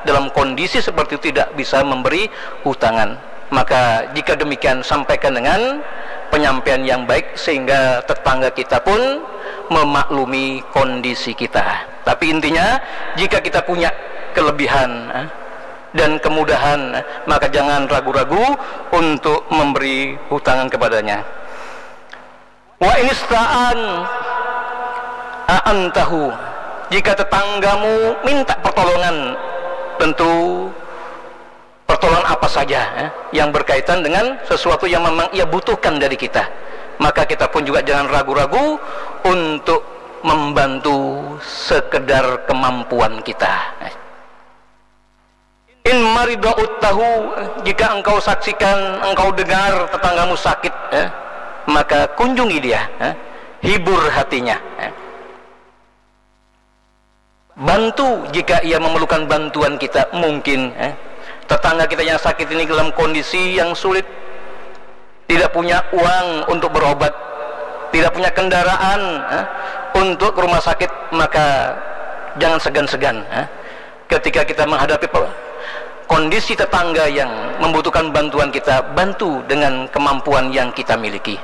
dalam kondisi seperti itu tidak bisa memberi hutangan. Maka jika demikian, sampaikan dengan penyampaian yang baik sehingga tetangga kita pun memaklumi kondisi kita. Tapi intinya, jika kita punya kelebihan dan kemudahan, maka jangan ragu-ragu untuk memberi hutangan kepadanya. Wa inista'an a'antahu, jika tetanggamu minta pertolongan, tentu pertolongan apa saja yang berkaitan dengan sesuatu yang memang ia butuhkan dari kita, maka kita pun juga jangan ragu-ragu untuk membantu sekedar kemampuan kita. In marida'ut tahu, jika engkau saksikan, engkau dengar tetanggamu sakit, maka kunjungi dia, hibur hatinya, bantu jika ia memerlukan bantuan kita. Mungkin tetangga kita yang sakit ini dalam kondisi yang sulit, tidak punya uang untuk berobat, tidak punya kendaraan untuk ke rumah sakit, maka jangan segan-segan ketika kita menghadapi kondisi tetangga yang membutuhkan bantuan kita, bantu dengan kemampuan yang kita miliki.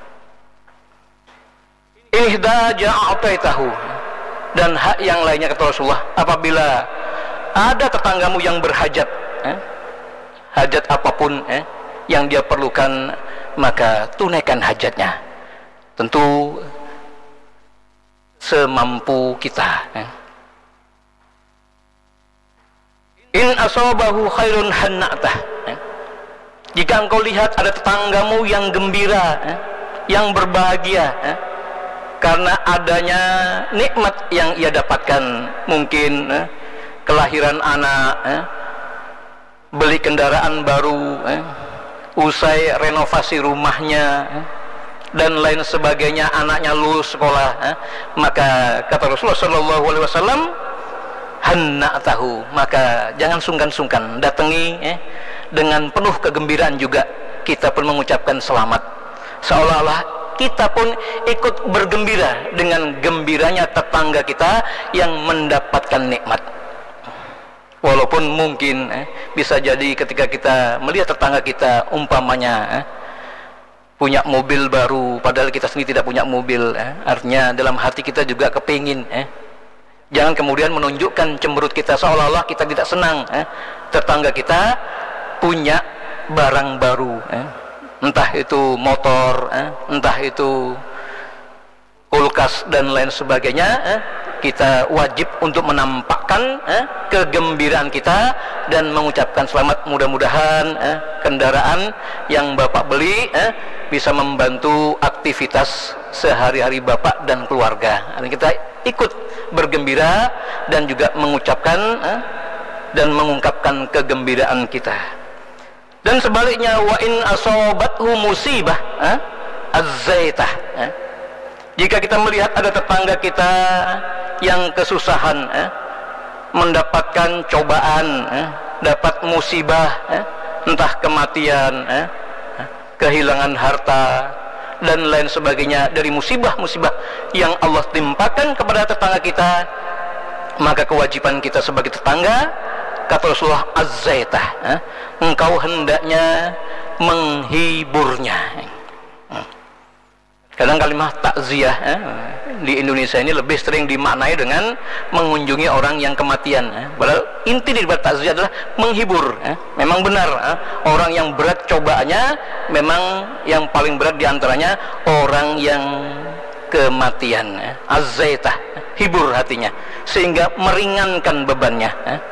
Ihda ja'ataitahu, dan hak yang lainnya kata Rasulullah, apabila ada tetanggamu yang berhajat, hajat apapun yang dia perlukan, maka tunaikan hajatnya, tentu semampu kita. In asabahu khairun hanna'tah, jika engkau lihat ada tetanggamu yang gembira, yang berbahagia karena adanya nikmat yang ia dapatkan, mungkin kelahiran anak, beli kendaraan baru, usai renovasi rumahnya dan lain sebagainya, anaknya lulus sekolah, maka kata Rasulullah SAW, hanna'tahu, maka jangan sungkan-sungkan datangi dengan penuh kegembiraan juga. Kita pun mengucapkan selamat, seolah-olah kita pun ikut bergembira dengan gembiranya tetangga kita yang mendapatkan nikmat. Walaupun mungkin bisa jadi ketika kita melihat tetangga kita umpamanya punya mobil baru, padahal kita sendiri tidak punya mobil, artinya dalam hati kita juga kepingin. Jangan kemudian menunjukkan cemberut kita, seolah-olah kita tidak senang tetangga kita punya barang baru, entah itu motor, entah itu kulkas dan lain sebagainya. Kita wajib untuk menampakkan kegembiraan kita dan mengucapkan selamat. Mudah-mudahan kendaraan yang Bapak beli bisa membantu aktivitas sehari-hari Bapak dan keluarga. Kita ikut bergembira dan juga mengucapkan dan mengungkapkan kegembiraan kita. Dan sebaliknya, wa in asobathu musibah azzaitah, jika kita melihat ada tetangga kita yang kesusahan, mendapatkan cobaan, dapat musibah, entah kematian, kehilangan harta dan lain sebagainya dari musibah-musibah yang Allah timpakan kepada tetangga kita, maka kewajiban kita sebagai tetangga, kata Rasulullah, azzaitah, engkau hendaknya menghiburnya. Kadang kalimat takziah di Indonesia ini lebih sering dimaknai dengan mengunjungi orang yang kematian, padahal inti dari takziah adalah menghibur. Memang benar, orang yang berat cobaannya, memang yang paling berat diantaranya orang yang kematian. Azzaitah, hibur hatinya sehingga meringankan bebannya.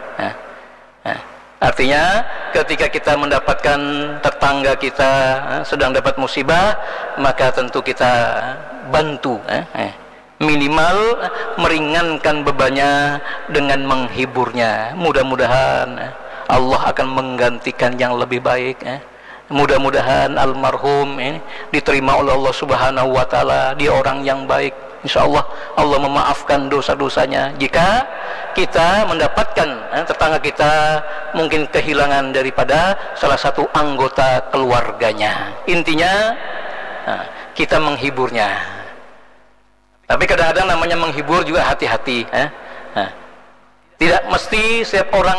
Artinya ketika kita mendapatkan tetangga kita sedang dapat musibah, maka tentu kita bantu, minimal meringankan bebannya dengan menghiburnya. Mudah-mudahan Allah akan menggantikan yang lebih baik. Mudah-mudahan almarhum diterima oleh Allah Subhanahu wa Ta'ala. Dia orang yang baik, insya Allah Allah memaafkan dosa-dosanya. Jika kita mendapatkan tetangga kita mungkin kehilangan daripada salah satu anggota keluarganya, intinya kita menghiburnya. Tapi kadang-kadang namanya menghibur juga hati-hati. Tidak mesti setiap orang